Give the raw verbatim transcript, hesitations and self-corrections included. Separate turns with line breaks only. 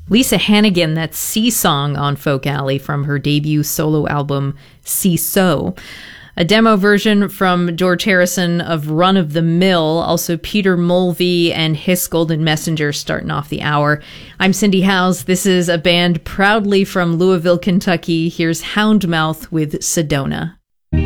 Lisa Hannigan, that's Sea Song on Folk Alley from her debut solo album, See So. A demo version from George Harrison of Run of the Mill, also Peter Mulvey and Hiss Golden Messenger starting off the hour. I'm Cindy Howes. This is a band proudly from Louisville, Kentucky. Here's Houndmouth with Sedona.